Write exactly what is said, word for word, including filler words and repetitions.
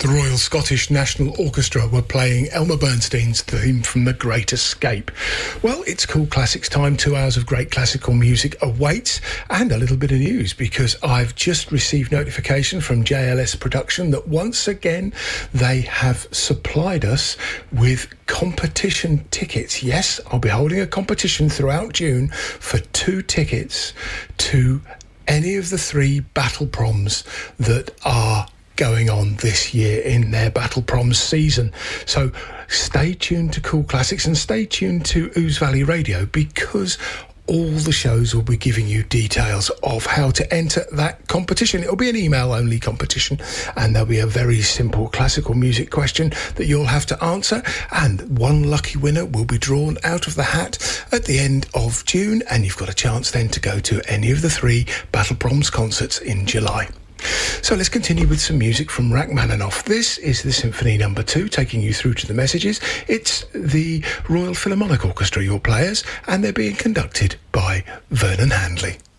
The Royal Scottish National Orchestra were playing Elmer Bernstein's theme from The Great Escape. Well, it's Cool Classics time. Two hours of great classical music awaits, and a little bit of news, because I've just received notification from J L S Production that once again they have supplied us with competition tickets. Yes, I'll be holding a competition throughout June for two tickets to any of the three battle proms that are going on this year in their Battle Proms season. So stay tuned to Cool Classics and stay tuned to Ouse Valley Radio, because all the shows will be giving you details of how to enter that competition. It'll be an email-only competition, and there'll be a very simple classical music question that you'll have to answer, and one lucky winner will be drawn out of the hat at the end of June, and you've got a chance then to go to any of the three Battle Proms concerts in July. So let's continue with some music from Rachmaninoff. This is the Symphony Number Two, taking you through to the messages. It's the Royal Philharmonic Orchestra, your players, and they're being conducted by Vernon Handley.